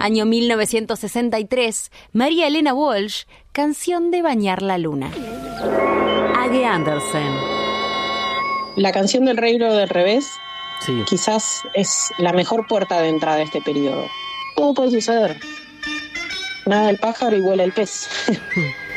Año 1963, María Elena Walsh, Canción de bañar la luna. Age Andersen. La canción del Rey del Revés, Sí. quizás es la mejor puerta de entrada a este periodo. Todo puede suceder. Nada el pájaro y vuela el pez.